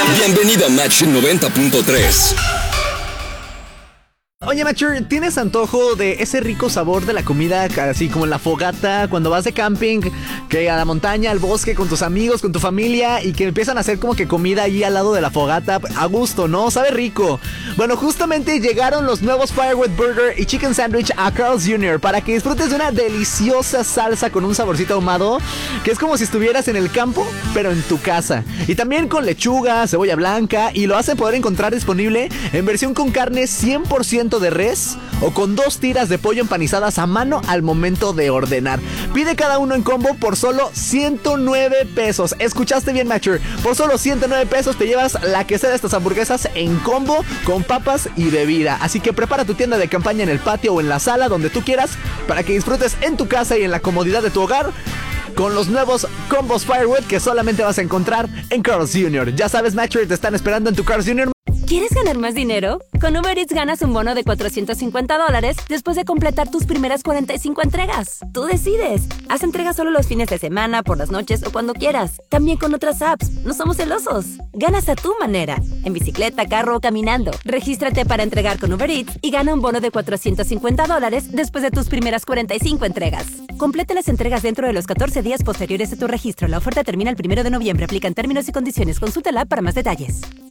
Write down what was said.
Bienvenido a Match 90.3. Oye, Macher, ¿tienes antojo de ese rico sabor de la comida, así como en la fogata, cuando vas de camping, que a la montaña, al bosque, con tus amigos, con tu familia, y que empiezan a hacer como que comida ahí al lado de la fogata, a gusto, ¿no? Sabe rico. Bueno, justamente llegaron los nuevos Firewood Burger y Chicken Sandwich a Carl's Jr. para que disfrutes de una deliciosa salsa con un saborcito ahumado, que es como si estuvieras en el campo, pero en tu casa. Y también con lechuga, cebolla blanca, y lo hacen poder encontrar disponible en versión con carne 100% de res o con 2 tiras de pollo empanizadas a mano al momento de ordenar. Pide cada uno en combo por solo 109 pesos. Escuchaste bien, Matcher. Por solo 109 pesos te llevas la que sea de estas hamburguesas en combo con papas y bebida. Así que prepara tu tienda de campaña en el patio o en la sala, donde tú quieras, para que disfrutes en tu casa y en la comodidad de tu hogar con los nuevos combos Firewood que solamente vas a encontrar en Carl's Jr. Ya sabes, Matcher, te están esperando en tu Carl's Jr. ¿Quieres ganar más dinero? Con Uber Eats ganas un bono de $450 después de completar tus primeras 45 entregas. Tú decides. Haz entregas solo los fines de semana, por las noches o cuando quieras. También con otras apps. No somos celosos. Ganas a tu manera. En bicicleta, carro o caminando. Regístrate para entregar con Uber Eats y gana un bono de $450 después de tus primeras 45 entregas. Complete las entregas dentro de los 14 días posteriores a tu registro. La oferta termina el 1 de noviembre. Aplican términos y condiciones. Consulta la app para más detalles.